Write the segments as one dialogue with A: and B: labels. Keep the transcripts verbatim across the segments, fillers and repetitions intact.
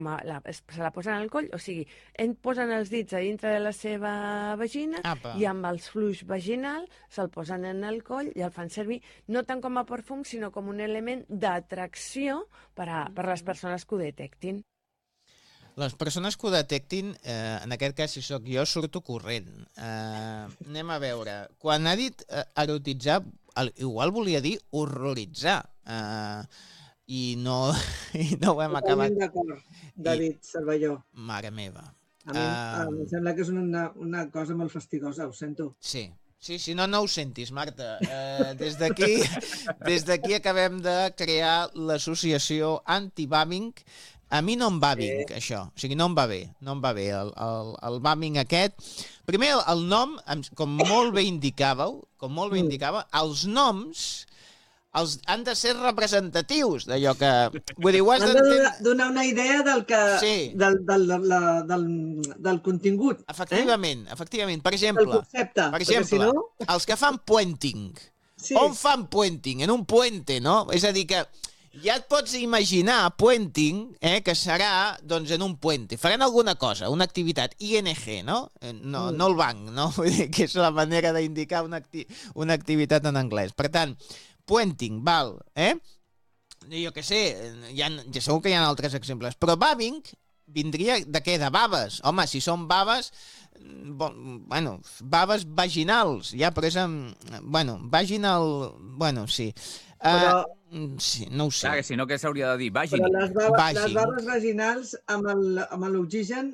A: La, se la posen al coll, o sigui, ells posen els dits a dintre de la seva vagina
B: Apa.
A: i amb els fluix vaginal se'l posen en el coll i el fan servir no tant com a perfum, sinó com un element d'atracció per a per les persones que ho detectin.
B: Les persones que ho detectin, eh, en aquest cas, si sóc jo, surto corrent. Eh, anem a veure. Quan ha dit eh, erotitzar, igual volia dir horroritzar. Eh, i no, i no ho hem
C: Totalment
B: acabat.
C: d'acord, David Cervelló.
B: Mare meva.
C: A mi um, em sembla que és una, una cosa molt fastigosa, ho sento.
B: Sí, sí, sí, no, no ho sentis, Marta. Eh, des d'aquí des d'aquí acabem de crear l'associació anti-bamming. A mi no em va bé, sí. Això. O sigui, no em va bé. No em va bé el, el, el bamming aquest. Primer, el, el nom, com molt bé indicàveu, com molt bé indicava, els noms els han de ser representatius d'allò que... Vull dir, ho has
C: han de donar, donar una idea del, que, sí. del, del, del, del, del contingut.
B: Efectivament,
C: eh?
B: efectivament. Per exemple,
C: el concepte,
B: per exemple
C: si no...
B: els que fan puenting. Sí. On fan puenting? En un puente, no? És a dir que ja et pots imaginar puenting, eh, que serà doncs, en un puente. Faran alguna cosa, una activitat I N G, no? No, mm. no el banc, no? Vull dir que és la manera d'indicar una, acti una activitat en anglès. Per tant, puenting, val, eh? Jo què sé, hi ha, ja segur que hi ha altres exemples, però babbing vindria de què? De baves. Home, si són baves, bon, bueno, baves vaginals, ja, però és amb... Bueno, vaginal... Bueno, sí. Però... Uh, sí, no ho sé.
D: Clar, que si no, què s'hauria de dir? Vagin.
C: Però les, bava, les baves vaginals amb l'oxigen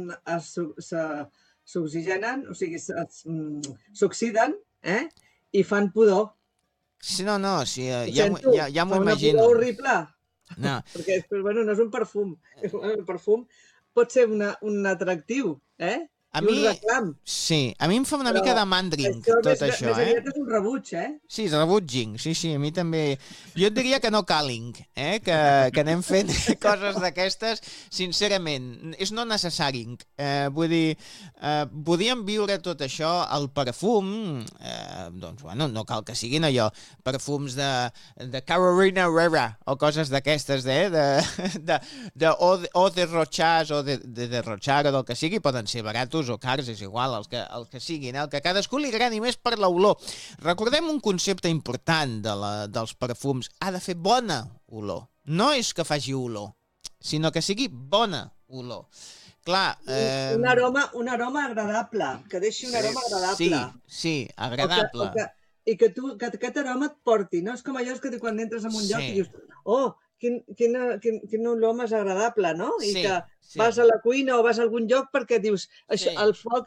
C: s'oxigenen, o sigui, s'oxiden, eh? I fan pudor.
B: Sí, no, no, sí, ja, ja, ja, ja m'ho imagino.
C: Fa una pudor horrible.
B: No.
C: Perquè, bueno, no és un perfum. El perfum pot ser una, un atractiu, eh?
B: A mi, sí, a mi em fa una però mica de mandring, això, tot més, això,
C: més
B: eh?
C: Més és un rebuig, eh?
B: Sí, és rebutging, sí, sí, a mi també... Jo et diria que no caling, eh? Que, que anem fent coses d'aquestes, sincerament, és no necessari. Eh, vull dir, eh, podíem viure tot això, el perfum, eh, doncs, bueno, no cal que siguin allò, perfums de, de Carolina Herrera, o coses d'aquestes, eh? De, de, de, o, de, o de Rochas, o de, de, de Rochar, o del que sigui, poden ser baratos o cars, és igual, els que, els que siguin, eh? El que a cadascú li agradi més per l'olor. Recordem un concepte important de la, dels perfums. Ha de fer bona olor. No és que faci olor, sinó que sigui bona olor. Clar...
C: Eh... Un, aroma, un aroma agradable, que deixi un aroma agradable.
B: Sí, sí, agradable.
C: O que, o que, I que, tu, que aquest aroma et porti, no? És com allò que quan entres en un lloc sí. I dius, oh, quin, quin, quin, quin olor més agradable, no? I sí, que sí. Vas a la cuina o vas a algun lloc perquè dius, això, sí. el foc,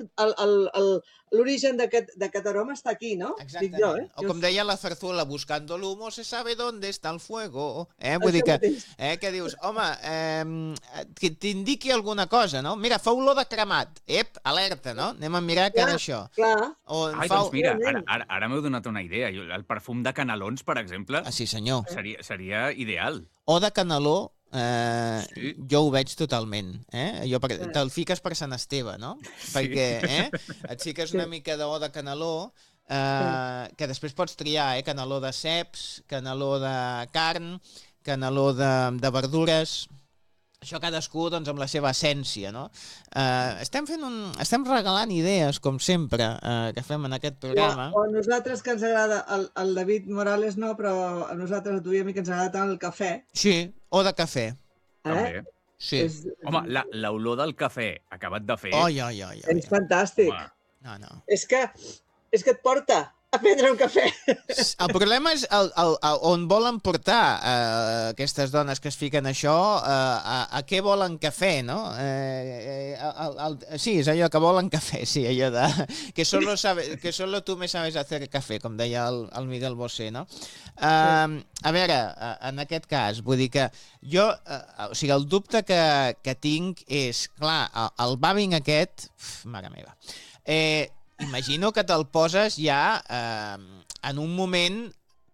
C: l'origen d'aquest aroma està aquí, no?
B: Exactament. Dic jo, eh? O com deia la Zarzuela, buscando l'humo se sabe dónde está el fuego. Eh? Vull dir que, eh, que dius, home, eh, que t'indiqui alguna cosa, no? Mira, fa olor de cremat. Ep, alerta, no? Anem a mirar què és això.
C: Clar.
D: O Ai, fa... doncs mira, ara, ara, ara m'heu donat una idea. El perfum de canelons, per exemple,
B: ah, sí, senyor.
D: Seria, seria ideal.
B: O de caneló, eh, sí. Jo ho veig totalment. Eh? Jo, te'l fiques per Sant Esteve, no? Sí. Perquè eh, et fiques una mica d'o de caneló, eh, que després pots triar, eh? Caneló de ceps, caneló de carn, caneló de, de verdures... Això cadascú doncs, amb la seva essència, no? Uh, estem fent un... estem regalant idees, com sempre, uh, que fem en aquest programa.
C: O, o nosaltres que ens agrada, el, el David Morales no, però a nosaltres, a tu i a mi, que ens agrada tant el cafè.
B: Sí, o de cafè.
C: Eh?
D: També.
B: Sí.
D: És... Home, l'olor del cafè acabat de fer...
B: Oi, oi, oi. oi.
C: És fantàstic.
D: Home.
B: No, no.
C: És que, és que et porta a prendre un cafè.
B: El problema és el, el, el, on volen portar eh, aquestes dones que es fiquen això, eh, a, a què volen cafè, no? Eh, eh, el, el, sí, és allò que volen cafè, sí, allò de... Que solo, sabe, que solo tu me sabes hacer cafè, com deia el, el Miguel Bosé, no? Eh, a veure, en aquest cas, vull dir que jo, eh, o sigui, el dubte que, que tinc és, clar, el, el babbing aquest, uf, mare meva, eh, imagino que te'l poses ja eh, en un moment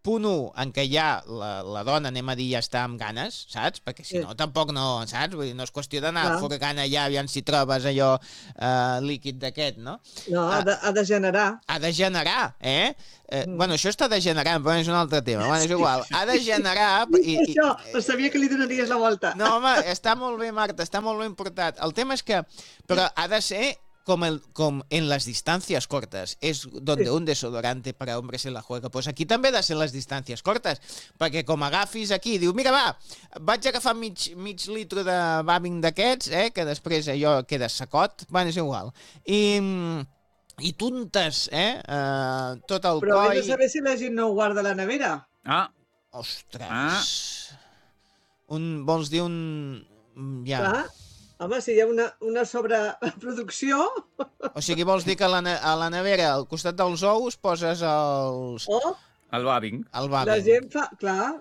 B: punt u, en què ja la, la dona, anem a dir, ja està amb ganes, saps? Perquè si no, tampoc no, saps? Vull dir, no és qüestió d'anar furgant allà, aviam si trobes allò eh, líquid d'aquest, no?
C: No, ha de, ha de generar.
B: Ha de generar, eh? eh mm. Bueno, això està degenerant, però és un altre tema. Bueno, és igual. Ha de generar... I, i,
C: això, però sabia que li donaries la volta.
B: No, home, està molt bé, Marta, està molt ben portat. El tema és que... Però ha de ser... Como, el, como en las distancias cortas, es donde sí. un desodorante para hombres se la juega. Pues aquí també ha de ser les distàncies cortes, perquè com agafis aquí, diu, mira, va, vaig agafar mig, mig litro de Babing d'aquests, eh, que després allò queda secot, bueno, és igual. I, i tuntes, eh, uh, tot el
C: Però
B: coll...
C: Però hem de saber si la gent no ho guarda a la nevera.
D: Ah.
B: Ostres.
D: Ah.
B: Un, vols dir un... Ja...
C: Clar. Home, si hi ha una, una sobreproducció...
B: O sigui, vols dir que a la, a la nevera, al costat dels ous, poses els...
C: Oh,
D: el Babing.
B: El Babing.
C: La gent fa... Clar.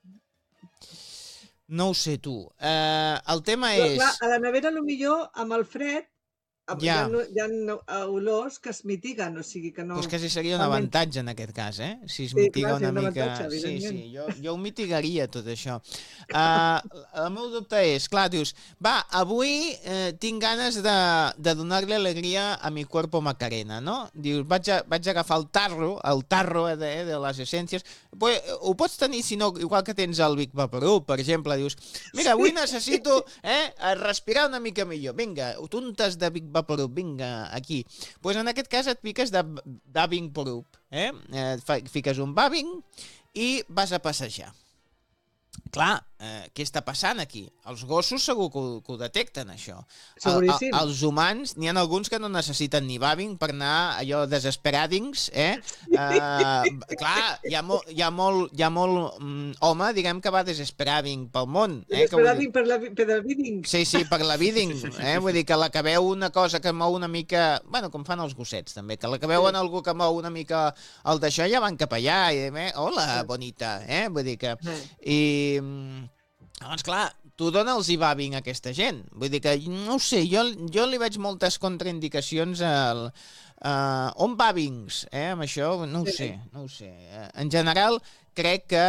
B: No ho sé, tu. Uh, el tema
C: Però,
B: és...
C: clar, a la nevera, potser amb el fred,
B: ja.
C: Hi ha, hi ha olors que es mitiguen, o sigui que no...
B: Pues quasi seria un avantatge en aquest cas, eh? Si es
C: sí,
B: mitiga
C: clar,
B: una
C: sí,
B: mica...
C: Un
B: sí, sí, jo, jo ho mitigaria tot això. Uh, el meu dubte és, clar, dius, va, avui eh, tinc ganes de, de donar-li alegria a mi cuerpo Macarena, no? Dius, vaig, a, vaig a agafar el tarro, el tarro de, de les essències, pues, ho pots tenir, si no, igual que tens el Big Vaporub, per exemple, dius, mira, avui necessito eh, respirar una mica millor, vinga, tuntes de Big Vaporub, vinga, aquí. Doncs pues en aquest cas et piques de Babing Porup, eh? eh? Fiques un Babing i vas a passejar. Clar, eh, què està passant aquí? Els gossos segur que ho, que ho detecten, això.
C: Seguríssim.
B: El, el, els humans, n'hi ha alguns que no necessiten ni Babing per anar allò desesperadings, eh? eh clar, hi ha, mo, hi ha molt, hi ha molt mm, home, diguem, que va desesperading pel món. Eh?
C: Desesperading per la, per la bidding.
B: Sí, sí, per la bidding. Eh? Vull dir que la que veu una cosa que mou una mica... Bueno, com fan els gossets, també, que la que veuen algú que mou una mica el d'això ja van cap allà. I, eh? Hola, bonita. Eh? Vull dir que... I... Llavors, clar, tu dona'ls i Babing a aquesta gent. Vull dir que, no ho sé, jo, jo li veig moltes contraindicacions al... Uh, on Babings, eh, amb això, no ho sé, no ho sé. Uh, en general, crec que...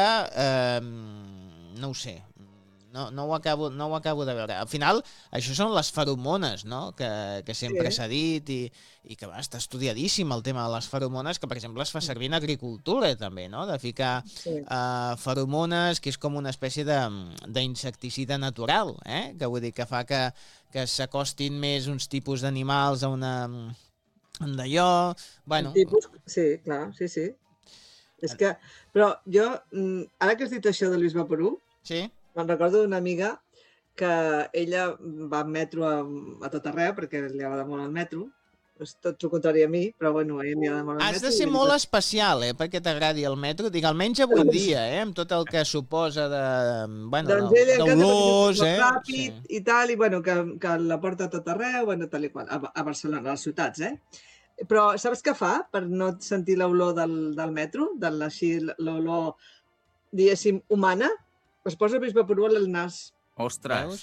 B: Uh, no ho sé. No, no, ho acabo, no ho acabo de veure. Al final, això són les feromones, no?, que, que sempre s'ha sí. dit i, i que va, està estudiadíssim el tema de les feromones, que, per exemple, es fa servir en agricultura, també, no?, de ficar sí. uh, feromones, que és com una espècie d'insecticida natural, eh?, que vull dir que fa que, que s'acostin més uns tipus d'animals a una... un d'allò... Bueno...
C: Tipus... Sí, clar, sí, sí. És que... Però jo, ara que has dit això de Luis Vaporub,
B: sí?
C: Me'n recordo d'una amiga que ella va al metro a, a tot arreu, perquè li agrada molt el metro. És tot el contrari a mi, però bueno, a ella li agrada molt el
B: Has
C: metro.
B: de ser molt especial, eh, perquè t'agradi el metro. Dic, almenys avui dia, eh, amb tot el que suposa de... Bueno,
C: doncs ella
B: d'olors,
C: eh?
B: Sí.
C: Ràpid i tal, i bueno, que, que la porta a tot arreu, bueno, tal i qual, a, a Barcelona, a les ciutats, eh? Però saps què fa per no sentir l'olor del, del metro, de l'així, l'olor, diguéssim, humana? Es posa Luis Vaporub al nas.
D: Ostres.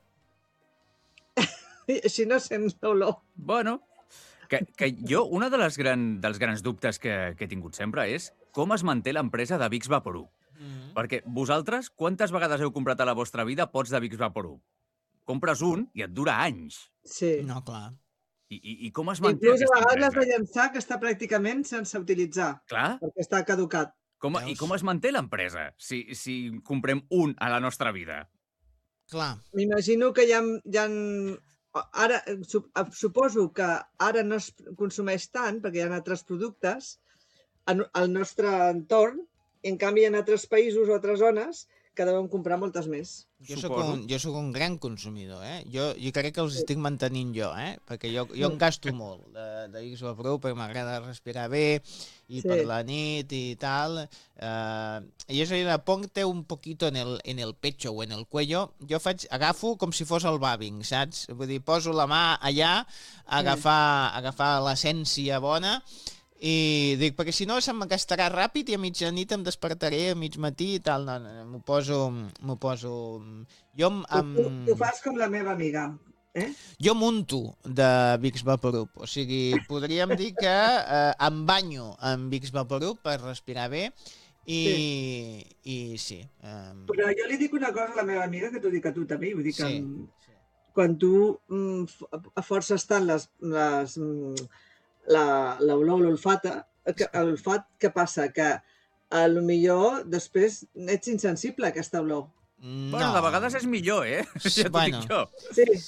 C: Així no sents l'olor.
D: Bueno, que, que jo, una de les gran, dels grans dubtes que, que he tingut sempre és com es manté l'empresa de Vicks Vaporub. Mm -hmm. Perquè vosaltres, quantes vegades heu comprat a la vostra vida pots de Vicks Vaporub? Compres un i et dura anys.
C: Sí.
B: No, clar.
D: I, i, i com es manté
C: Inclús
D: aquesta
C: a vegades
D: empresa?
C: l'has de llançar, que està pràcticament sense utilitzar.
D: Clar.
C: Perquè està caducat.
D: Com, I com es manté l'empresa si, si comprem un a la nostra vida?
B: Clar.
C: M'imagino que hi ha, hi ha... Ara, suposo que ara no es consumeix tant, perquè hi ha altres productes al nostre entorn, i en canvi hi ha altres països o altres zones que devem comprar moltes més.
B: Jo soc, un, jo soc un gran consumidor, eh? Jo, jo crec que els estic mantenint jo, eh? Perquè jo, jo em gasto molt de, de Vicks Vaporub, perquè m'agrada respirar bé i sí. per la nit i tal. Uh, I és allò de ponte un poquito en el, en el pecho o en el cuello. Jo faig, agafo com si fos el Babing, saps? Vull dir, poso la mà allà a agafar, agafar l'essència bona. I dic, perquè si no se'm gastarà ràpid i a mitjanit em despertaré a mig matí i tal, no, no, m'ho poso, m'ho poso... Jo em...
C: Tu, tu fas com la meva amiga, eh?
B: Jo munto de Vicks Vaporub, o sigui, podríem dir que eh, em banyo amb Vicks Vaporub per respirar bé I sí. I, sí. Um...
C: Però jo li dic una cosa a la meva amiga, que t'ho dic a tu també, vull dir que
B: sí.
C: quan tu mm, a forces tant les, les, l'olor o l'olfata, l'olfat, què passa? Que a lo millor després ets insensible a aquesta olor.
D: No. Bueno, de vegades és millor, eh? Ja t'ho
B: bueno.
D: dic jo.
C: Sí.